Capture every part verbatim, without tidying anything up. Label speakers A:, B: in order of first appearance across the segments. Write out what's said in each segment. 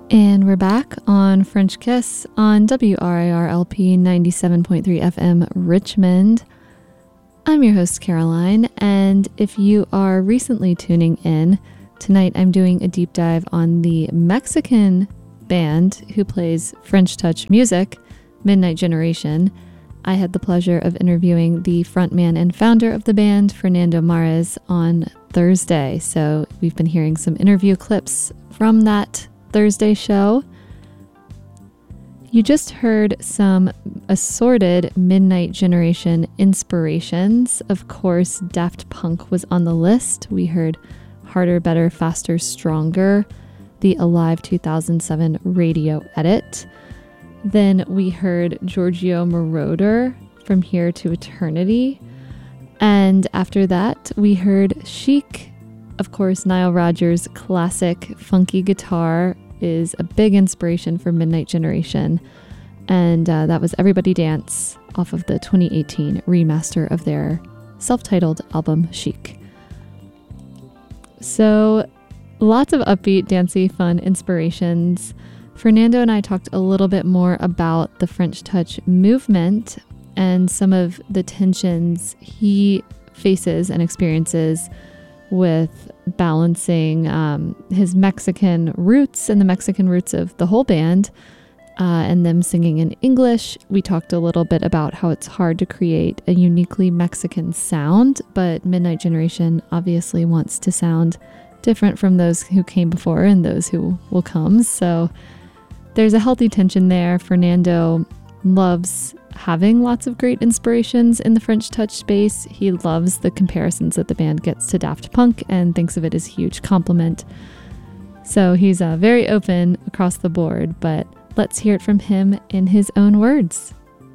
A: And we're back on French Kiss on W R I R L P ninety-seven point three F M Richmond. I'm your host, Caroline, and if you are recently tuning in, tonight I'm doing a deep dive on the Mexican band who plays French touch music, Midnight Generation. I had the pleasure of interviewing the frontman and founder of the band, Fernando Mares, on Thursday. So we've been hearing some interview clips from that Thursday show. You just heard some assorted Midnight Generation inspirations. Of course, Daft Punk was on the list. We heard Harder, Better, Faster, Stronger, the Alive two thousand seven radio edit. Then we heard Giorgio Moroder, From Here to Eternity. And after that, we heard Chic. Of course, Nile Rodgers' classic funky guitar is a big inspiration for Midnight Generation. And uh, that was Everybody Dance off of the twenty eighteen remaster of their self-titled album, Chic. So lots of upbeat, dancey, fun inspirations. Fernando and I talked a little bit more about the French touch movement and some of the tensions he faces and experiences with balancing um, his Mexican roots and the Mexican roots of the whole band uh, and them singing in English. We talked a little bit about how it's hard to create a uniquely Mexican sound, but Midnight Generation obviously wants to sound different from those who came before and those who will come. So there's a healthy tension there. Fernando loves having lots of great inspirations in the French touch space. He loves the comparisons that the band gets to Daft Punk and thinks of it as a huge compliment. So he's uh, very open across the board, but let's hear it from him in his own words.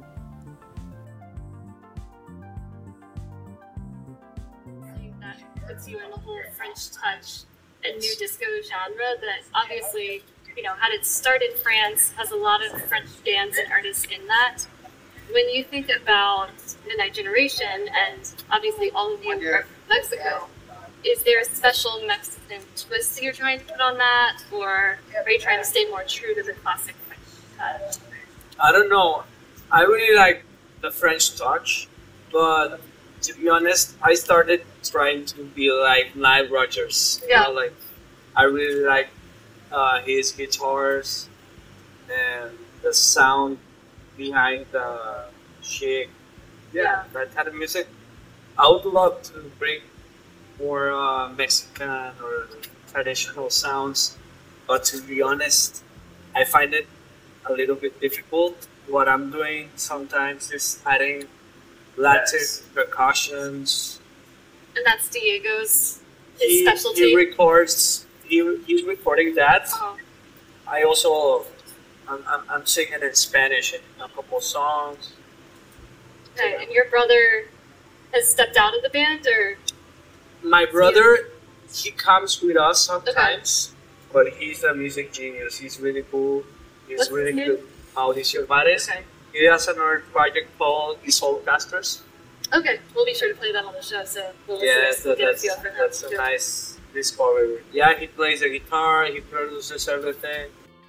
B: That puts you in the whole French touch and new disco genre that obviously, you know, had its start in France, has a lot of French bands and artists in that. When you think about Midnight Generation, and obviously all of you are from Mexico, is there a special Mexican twist that you're trying to put on that, or are you trying to stay more true to the classic French touch?
C: I don't know. I really like the French touch, but to be honest, I started trying to be like Nile Rodgers.
B: Yeah.
C: You know, like I really like uh, his guitars and the sound behind the shake. Yeah,
B: Yeah.
C: that kind of music. I would love to bring more uh, Mexican or traditional sounds, but to be honest, I find it a little bit difficult. What I'm doing sometimes is adding Latin
D: Yes.
C: percussions.
B: And that's Diego's his
C: He,
B: specialty.
C: he records. He, he's recording that.
B: Uh-huh.
C: I also, I'm, I'm, I'm singing in Spanish in a couple songs.
B: Okay, and your brother has stepped out of the band, or
C: My brother, he comes with us sometimes, but he's a music genius. He's really cool. He's
B: What's
C: really
B: his name?
C: good. Mauricio Vares.
B: okay,
C: He has another project called The Soulcasters.
B: okay, we'll be sure to play that on the show. So we'll
C: Yes,
B: we'll
C: that,
B: get a
C: that's,
B: feel for him.
C: that's a
B: too.
C: nice discovery. Yeah, he plays the guitar, he produces everything.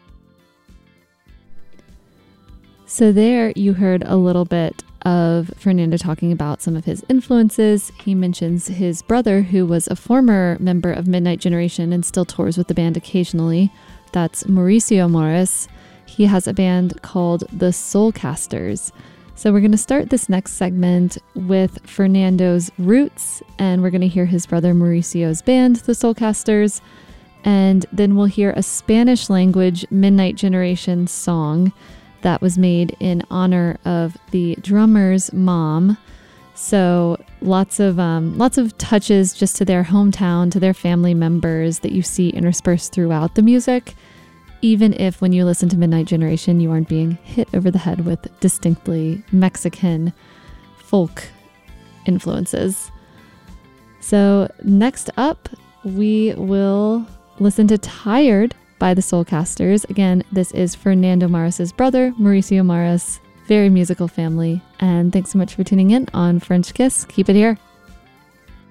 A: So there you heard a little bit of Fernando talking about some of his influences. He mentions his brother, who was a former member of Midnight Generation and still tours with the band occasionally. That's Mauricio Morris. He has a band called the Soulcasters. So we're going to start this next segment with Fernando's roots, and we're going to hear his brother Mauricio's band, the Soulcasters, and then we'll hear a Spanish language Midnight Generation song that was made in honor of the drummer's mom. So lots of um, lots of touches just to their hometown, to their family members that you see interspersed throughout the music, even if when you listen to Midnight Generation, you aren't being hit over the head with distinctly Mexican folk influences. So next up, we will listen to Tired by the Soulcasters. Again, this is Fernando Mares' brother, Mauricio Mares. Very musical family. And thanks so much for tuning in on French Kiss. Keep it here.